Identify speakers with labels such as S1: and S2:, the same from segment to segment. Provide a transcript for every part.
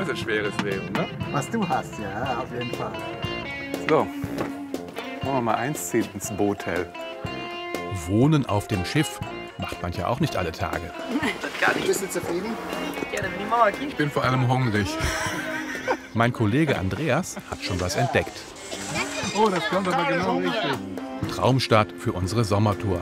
S1: Das ist ein schweres Leben, ne?
S2: Was du hast, ja, auf jeden Fall.
S1: So, wollen wir mal einziehen ins Boot-Hotel.
S3: Wohnen auf dem Schiff macht man ja auch nicht alle Tage.
S2: Bist du zufrieden?
S1: Ich bin vor allem hungrig.
S3: Mein Kollege Andreas hat schon was entdeckt.
S1: Oh, das kommt aber genau richtig.
S3: Traumstart für unsere Sommertour.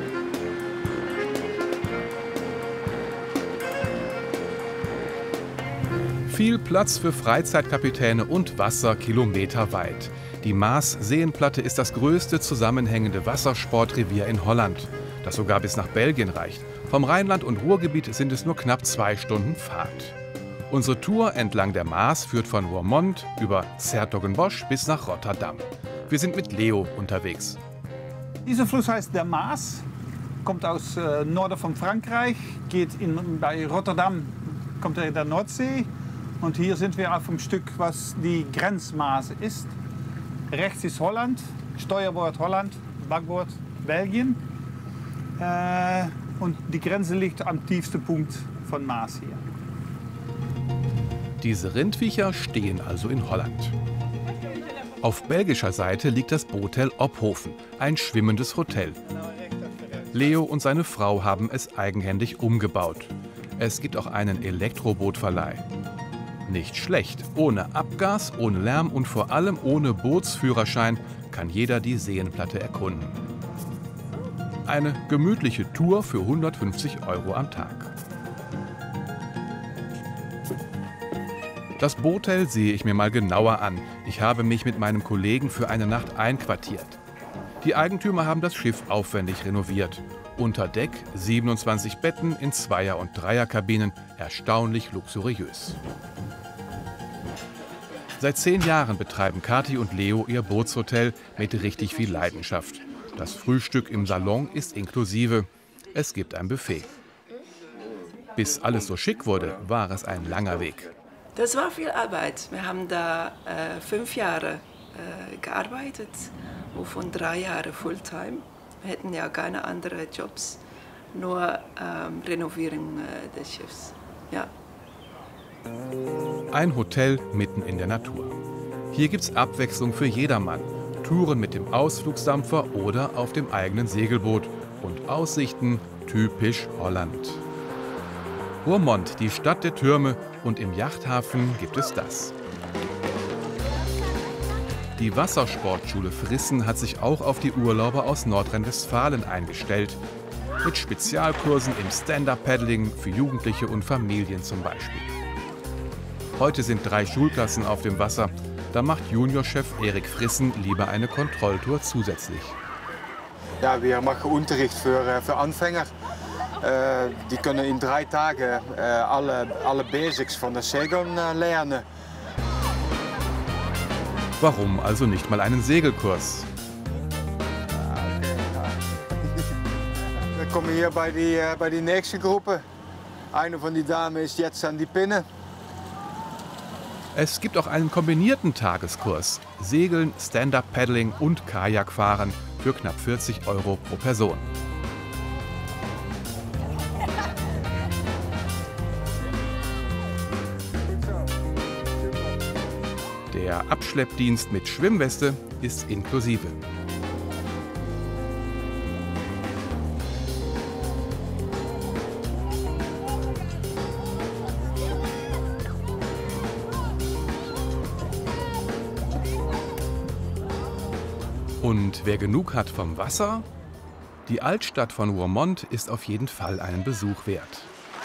S3: Viel Platz für Freizeitkapitäne und Wasser kilometerweit. Die Maas-Seenplatte ist das größte zusammenhängende Wassersportrevier in Holland, das sogar bis nach Belgien reicht. Vom Rheinland- und Ruhrgebiet sind es nur knapp 2 Stunden Fahrt. Unsere Tour entlang der Maas führt von Roermond über 's-Hertogenbosch bis nach Rotterdam. Wir sind mit Leo unterwegs.
S4: Dieser Fluss heißt der Maas, kommt aus Norden von Frankreich, geht bei Rotterdam, kommt er in der Nordsee. Und hier sind wir auf dem Stück, was die Grenzmaas ist. Rechts ist Holland, Steuerbord Holland, Backbord Belgien. Und die Grenze liegt am tiefsten Punkt von Maas hier.
S3: Diese Rindviecher stehen also in Holland. Auf belgischer Seite liegt das Boothotel Ophoven, ein schwimmendes Hotel. Leo und seine Frau haben es eigenhändig umgebaut. Es gibt auch einen Elektrobootverleih. Nicht schlecht. Ohne Abgas, ohne Lärm und vor allem ohne Bootsführerschein kann jeder die Seenplatte erkunden. Eine gemütliche Tour für 150 € am Tag. Das Boothotel sehe ich mir mal genauer an. Ich habe mich mit meinem Kollegen für eine Nacht einquartiert. Die Eigentümer haben das Schiff aufwendig renoviert. Unter Deck 27 Betten in Zweier- und Dreierkabinen, erstaunlich luxuriös. Seit 10 Jahren betreiben Kathi und Leo ihr Bootshotel mit richtig viel Leidenschaft. Das Frühstück im Salon ist inklusive. Es gibt ein Buffet. Bis alles so schick wurde, war es ein langer Weg.
S5: Das war viel Arbeit. Wir haben da 5 Jahre gearbeitet, wovon 3 Jahre Fulltime. Wir hätten ja keine anderen Jobs, nur Renovierung des Schiffs. Ja.
S3: Ein Hotel mitten in der Natur. Hier gibt's Abwechslung für jedermann. Touren mit dem Ausflugsdampfer oder auf dem eigenen Segelboot. Und Aussichten typisch Holland. Roermond, die Stadt der Türme, und im Yachthafen gibt es das. Die Wassersportschule Frissen hat sich auch auf die Urlauber aus Nordrhein-Westfalen eingestellt. Mit Spezialkursen im Stand-Up-Paddling für Jugendliche und Familien zum Beispiel. Heute sind 3 Schulklassen auf dem Wasser. Da macht Juniorchef Erik Frissen lieber eine Kontrolltour zusätzlich.
S6: Ja, wir machen Unterricht für Anfänger. Die können in 3 Tagen alle Basics von das Segeln lernen.
S3: Warum also nicht mal einen Segelkurs?
S6: Wir kommen hier bei die nächste Gruppe. Eine von den Damen ist jetzt an die Pinne.
S3: Es gibt auch einen kombinierten Tageskurs. Segeln, Stand-Up-Paddling und Kajakfahren für knapp 40 € pro Person. Der Abschleppdienst mit Schwimmweste ist inklusive. Und wer genug hat vom Wasser? Die Altstadt von Roermond ist auf jeden Fall einen Besuch wert.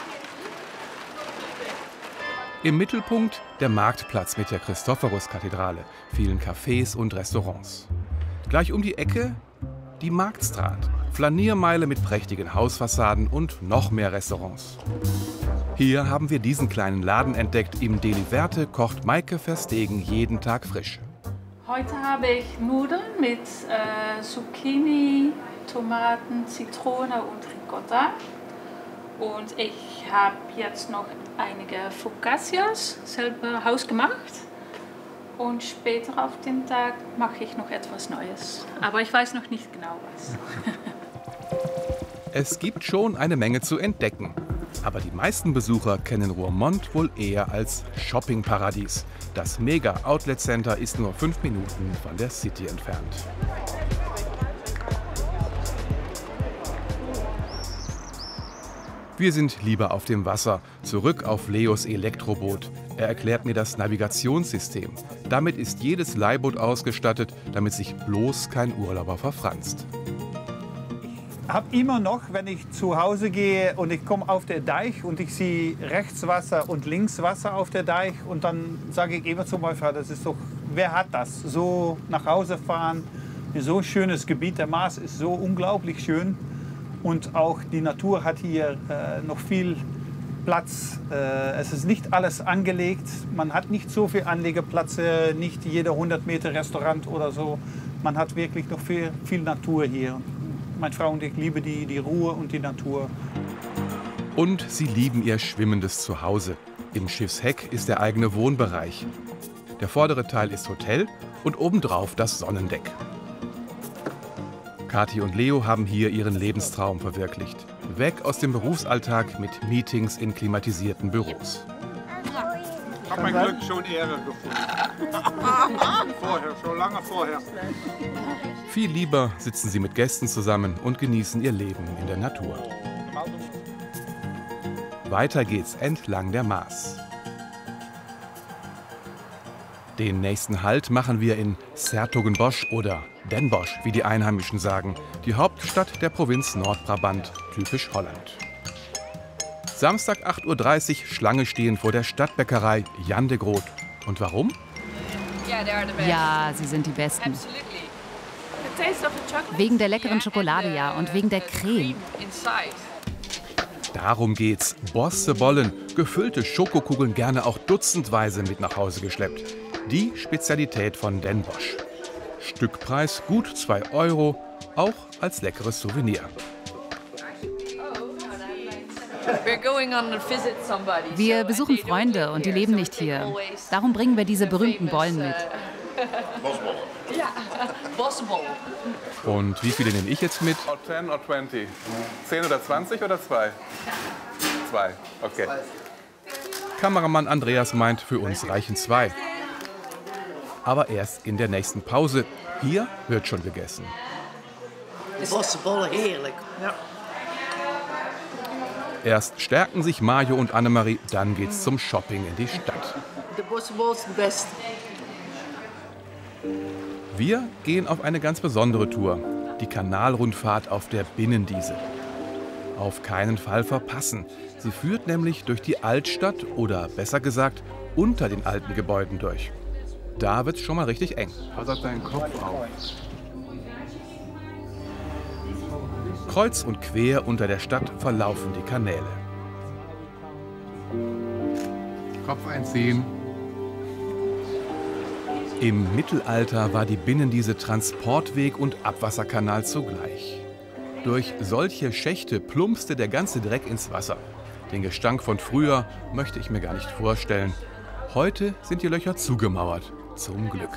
S3: Im Mittelpunkt der Marktplatz mit der Christophorus-Kathedrale, vielen Cafés und Restaurants. Gleich um die Ecke die Marktstraat, Flaniermeile mit prächtigen Hausfassaden und noch mehr Restaurants. Hier haben wir diesen kleinen Laden entdeckt. Im Deli Werte kocht Maike Verstegen jeden Tag frisch.
S7: Heute habe ich Nudeln mit Zucchini, Tomaten, Zitrone und Ricotta. Und ich habe jetzt noch einige Focaccias selber hausgemacht. Und später auf den Tag mache ich noch etwas Neues. Aber ich weiß noch nicht genau was.
S3: Es gibt schon eine Menge zu entdecken. Aber die meisten Besucher kennen Roermond wohl eher als Shoppingparadies. Das Mega-Outlet-Center ist nur 5 Minuten von der City entfernt. Wir sind lieber auf dem Wasser, zurück auf Leos Elektroboot. Er erklärt mir das Navigationssystem. Damit ist jedes Leihboot ausgestattet, damit sich bloß kein Urlauber verfranst.
S4: Ich habe immer noch, wenn ich zu Hause gehe und ich komme auf den Deich und ich sehe rechts Wasser und links Wasser auf der Deich und dann sage ich immer zu meinem Vater, das ist doch, wer hat das? So nach Hause fahren, so ein schönes Gebiet, der Maas ist so unglaublich schön und auch die Natur hat hier noch viel Platz. Es ist nicht alles angelegt, man hat nicht so viel Anlegeplätze, nicht jeder 100 Meter Restaurant oder so. Man hat wirklich noch viel Natur hier. Meine Frau und ich lieben die Ruhe und die Natur.
S3: Und sie lieben ihr schwimmendes Zuhause. Im Schiffsheck ist der eigene Wohnbereich. Der vordere Teil ist Hotel und obendrauf das Sonnendeck. Kathi und Leo haben hier ihren Lebenstraum verwirklicht. Weg aus dem Berufsalltag mit Meetings in klimatisierten Büros.
S4: Ich habe mein Glück schon Ehre gefunden. Vorher, schon lange vorher.
S3: Viel lieber sitzen sie mit Gästen zusammen und genießen ihr Leben in der Natur. Weiter geht's entlang der Maas. Den nächsten Halt machen wir in 's-Hertogenbosch oder Den Bosch, wie die Einheimischen sagen, die Hauptstadt der Provinz Nordbrabant, typisch Holland. Samstag 8:30 Uhr, Schlange stehen vor der Stadtbäckerei Jan de Groot. Und warum?
S8: Ja, sie sind die Besten. Wegen der leckeren Schokolade, ja, und wegen der Creme.
S3: Darum geht's. Bossebollen, gefüllte Schokokugeln gerne auch dutzendweise mit nach Hause geschleppt. Die Spezialität von Den Bosch. Stückpreis gut 2 €, auch als leckeres Souvenir.
S8: Wir besuchen Freunde und die leben nicht hier. Darum bringen wir diese berühmten Bollen mit.
S3: Und wie viele nehme ich jetzt mit?
S1: 10 oder 20? 10 oder 20 oder 2? 2, okay.
S3: Kameramann Andreas meint, für uns reichen 2. Aber erst in der nächsten Pause. Hier wird schon gegessen.
S2: Bossenbollen, heerlijk. Ja.
S3: Erst stärken sich Mario und Annemarie, dann geht's zum Shopping in die Stadt.
S2: De bossenbollen sind die beste.
S3: Wir gehen auf eine ganz besondere Tour. Die Kanalrundfahrt auf der Binnendiesel. Auf keinen Fall verpassen. Sie führt nämlich durch die Altstadt oder besser gesagt unter den alten Gebäuden durch. Da wird's schon mal richtig eng.
S1: Pass auf deinen Kopf auf.
S3: Kreuz und quer unter der Stadt verlaufen die Kanäle.
S1: Kopf einziehen.
S3: Im Mittelalter war die Binnendiese Transportweg und Abwasserkanal zugleich. Durch solche Schächte plumpste der ganze Dreck ins Wasser. Den Gestank von früher möchte ich mir gar nicht vorstellen. Heute sind die Löcher zugemauert. Zum Glück.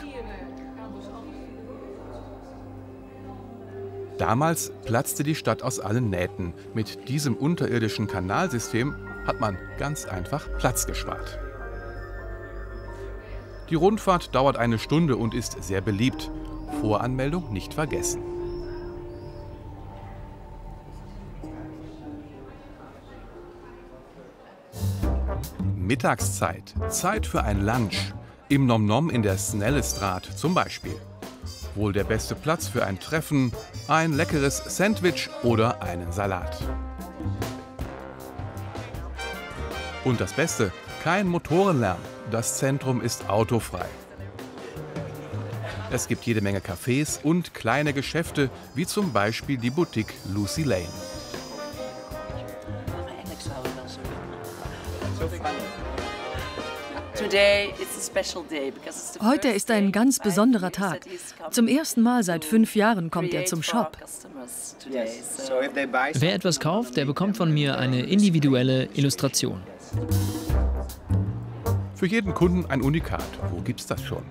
S3: Damals platzte die Stadt aus allen Nähten. Mit diesem unterirdischen Kanalsystem hat man ganz einfach Platz gespart. Die Rundfahrt dauert 1 Stunde und ist sehr beliebt. Voranmeldung nicht vergessen. Mittagszeit, Zeit für ein Lunch. Im Nom Nom in der Snellestraat zum Beispiel. Wohl der beste Platz für ein Treffen, ein leckeres Sandwich oder einen Salat. Und das Beste, kein Motorenlärm. Das Zentrum ist autofrei. Es gibt jede Menge Cafés und kleine Geschäfte, wie zum Beispiel die Boutique Lucy Lane.
S9: Heute ist ein ganz besonderer Tag. Zum ersten Mal seit 5 Jahren kommt er zum Shop.
S10: Wer etwas kauft, der bekommt von mir eine individuelle Illustration.
S3: Für jeden Kunden ein Unikat. Wo gibt's das schon?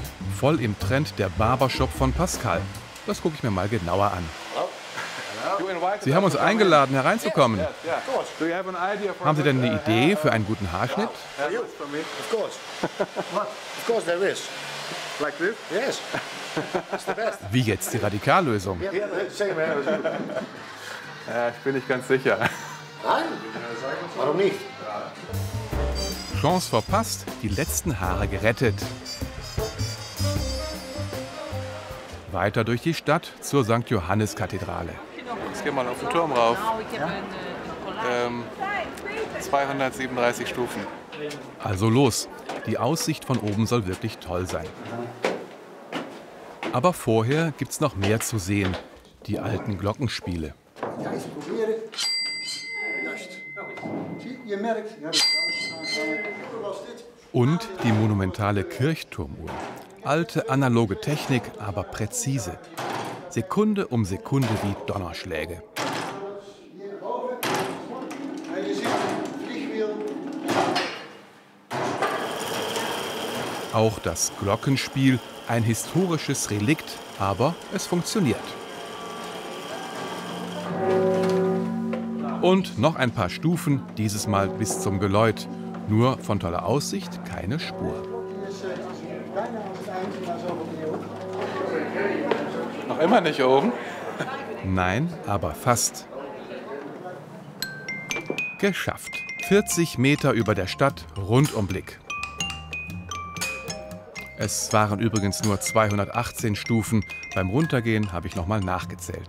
S3: Voll im Trend der Barbershop von Pascal. Das gucke ich mir mal genauer an. Sie haben uns eingeladen, hereinzukommen. Haben Sie denn eine Idee für einen guten Haarschnitt? Wie jetzt die Radikallösung?
S1: Ja, ich bin nicht ganz sicher.
S11: Nein? Warum nicht?
S3: Chance verpasst, die letzten Haare gerettet. Weiter durch die Stadt zur St. Johannes-Kathedrale.
S1: Jetzt gehen wir mal auf den Turm rauf. 237 Stufen.
S3: Also los, die Aussicht von oben soll wirklich toll sein. Aber vorher gibt's noch mehr zu sehen, die alten Glockenspiele. Und die monumentale Kirchturmuhr. Alte analoge Technik, aber präzise. Sekunde um Sekunde wie Donnerschläge. Auch das Glockenspiel, ein historisches Relikt, aber es funktioniert. Und noch ein paar Stufen, dieses Mal bis zum Geläut. Nur von toller Aussicht keine Spur.
S1: Noch immer nicht oben?
S3: Nein, aber fast. Geschafft. 40 Meter über der Stadt, Rundumblick. Es waren übrigens nur 218 Stufen. Beim Runtergehen habe ich nochmal nachgezählt.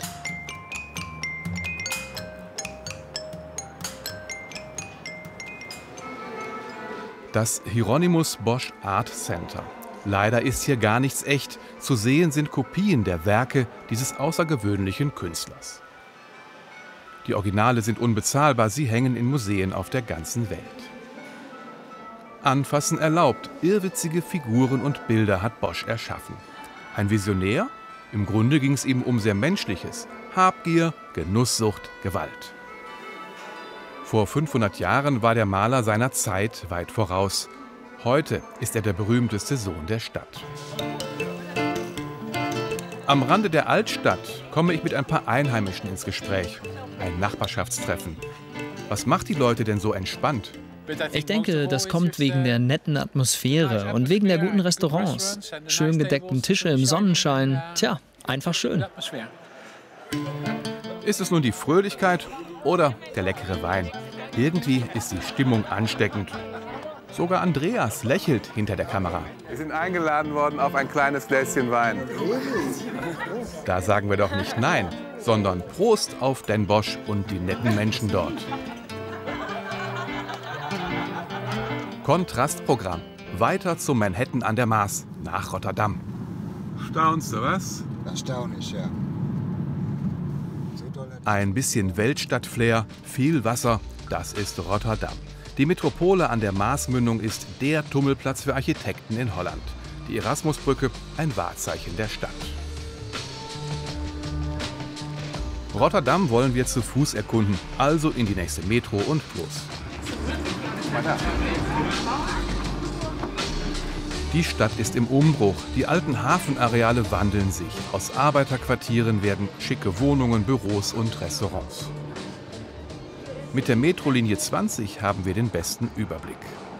S3: Das Hieronymus Bosch Art Center. Leider ist hier gar nichts echt. Zu sehen sind Kopien der Werke dieses außergewöhnlichen Künstlers. Die Originale sind unbezahlbar, sie hängen in Museen auf der ganzen Welt. Anfassen erlaubt, irrwitzige Figuren und Bilder hat Bosch erschaffen. Ein Visionär? Im Grunde ging es ihm um sehr Menschliches. Habgier, Genusssucht, Gewalt. Vor 500 Jahren war der Maler seiner Zeit weit voraus. Heute ist er der berühmteste Sohn der Stadt. Am Rande der Altstadt komme ich mit ein paar Einheimischen ins Gespräch. Ein Nachbarschaftstreffen. Was macht die Leute denn so entspannt?
S10: Ich denke, das kommt wegen der netten Atmosphäre und wegen der guten Restaurants. Schön gedeckten Tische im Sonnenschein. Tja, einfach schön.
S3: Ist es nun die Fröhlichkeit oder der leckere Wein? Irgendwie ist die Stimmung ansteckend. Sogar Andreas lächelt hinter der Kamera.
S1: Wir sind eingeladen worden auf ein kleines Gläschen Wein.
S3: Da sagen wir doch nicht nein, sondern Prost auf Den Bosch und die netten Menschen dort. Kontrastprogramm. Weiter zum Manhattan an der Maas, nach Rotterdam.
S1: Staunst du, was?
S11: Erstaunlich, ja.
S3: Ein bisschen Weltstadt-Flair, viel Wasser, das ist Rotterdam. Die Metropole an der Maasmündung ist der Tummelplatz für Architekten in Holland. Die Erasmusbrücke, ein Wahrzeichen der Stadt. Rotterdam wollen wir zu Fuß erkunden, also in die nächste Metro und los. Die Stadt ist im Umbruch. Die alten Hafenareale wandeln sich. Aus Arbeiterquartieren werden schicke Wohnungen, Büros und Restaurants. Mit der Metrolinie 20 haben wir den besten Überblick.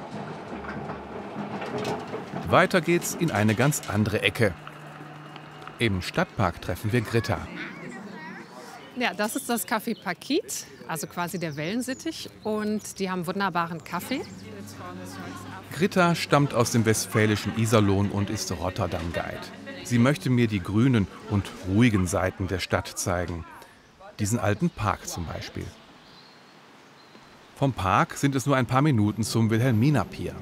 S3: Weiter geht's in eine ganz andere Ecke. Im Stadtpark treffen wir Greta.
S12: Ja, das ist das Café Paquit, also quasi der Wellensittich. Und die haben wunderbaren Kaffee.
S3: Greta stammt aus dem westfälischen Iserlohn und ist Rotterdam-Guide. Sie möchte mir die grünen und ruhigen Seiten der Stadt zeigen. Diesen alten Park zum Beispiel. Vom Park sind es nur ein paar Minuten zum Wilhelmina-Pier.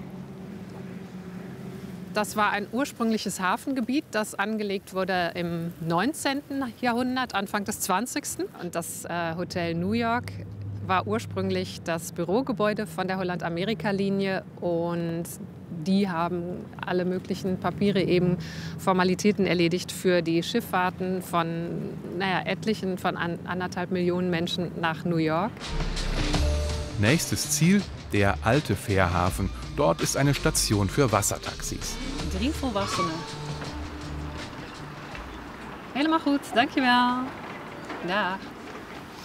S12: Das war ein ursprüngliches Hafengebiet, das angelegt wurde im 19. Jahrhundert, Anfang des 20. Und das Hotel New York war ursprünglich das Bürogebäude von der Holland-Amerika-Linie. Und die haben alle möglichen Papiere, eben Formalitäten erledigt für die Schifffahrten von etlichen, von 1,5 Millionen Menschen nach New York.
S3: Nächstes Ziel, der alte Fährhafen. Dort ist eine Station für Wassertaxis.
S13: 3 volwassenen.
S12: Helemaal goed, dankjewel. Dag.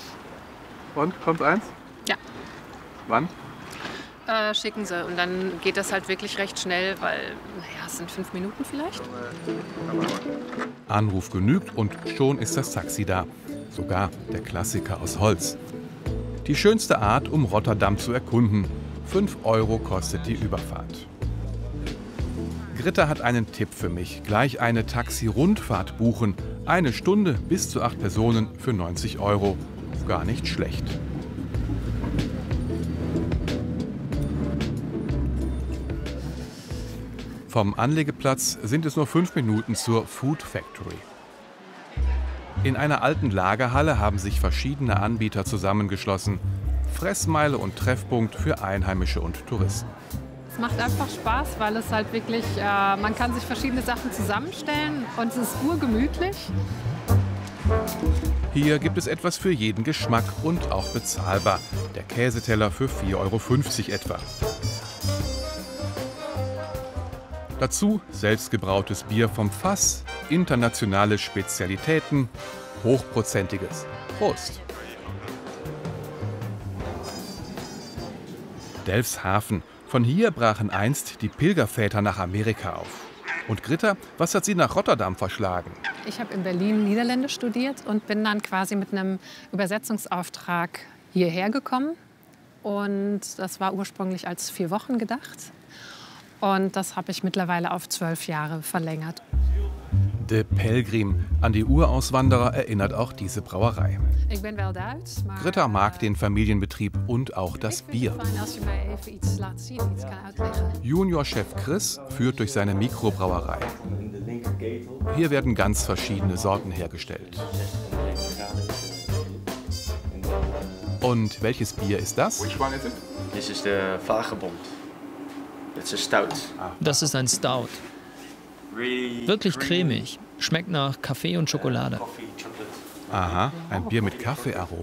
S1: Und, kommt eins?
S12: Ja.
S1: Wann?
S12: Schicken Sie. Und dann geht das halt wirklich recht schnell, weil es sind 5 Minuten vielleicht.
S3: Anruf genügt und schon ist das Taxi da. Sogar der Klassiker aus Holz. Die schönste Art, um Rotterdam zu erkunden. 5 € kostet die Überfahrt. Gritta hat einen Tipp für mich. Gleich eine Taxi-Rundfahrt buchen. 1 Stunde bis zu 8 Personen für 90 €. Gar nicht schlecht. Vom Anlegeplatz sind es nur 5 Minuten zur Food Factory. In einer alten Lagerhalle haben sich verschiedene Anbieter zusammengeschlossen. Fressmeile und Treffpunkt für Einheimische und Touristen.
S12: Es macht einfach Spaß, weil es halt wirklich, man kann sich verschiedene Sachen zusammenstellen und es ist urgemütlich.
S3: Hier gibt es etwas für jeden Geschmack und auch bezahlbar. Der Käseteller für 4,50 € etwa. Dazu selbstgebrautes Bier vom Fass, internationale Spezialitäten, hochprozentiges. Prost! Delfshaven. Von hier brachen einst die Pilgerväter nach Amerika auf. Und Gritta, was hat sie nach Rotterdam verschlagen?
S12: Ich habe in Berlin Niederländisch studiert und bin dann quasi mit einem Übersetzungsauftrag hierher gekommen. Und das war ursprünglich als 4 Wochen gedacht. Und das habe ich mittlerweile auf 12 Jahre verlängert.
S3: De Pelgrim. An die Urauswanderer erinnert auch diese Brauerei.
S12: Ich bin wel Duits, maar
S3: Gritta mag den Familienbetrieb und auch das Bier.
S12: fijn als je mij even iets laat zien, iets kan uitleggen.
S3: Juniorchef Chris führt durch seine Mikrobrauerei. Hier werden ganz verschiedene Sorten hergestellt. Und welches Bier ist das?
S13: This is the Vagebond. It's a stout.
S10: Das ist ein Stout. Wirklich cremig. Schmeckt nach Kaffee und Schokolade.
S3: Aha, ein Bier mit Kaffeearoma.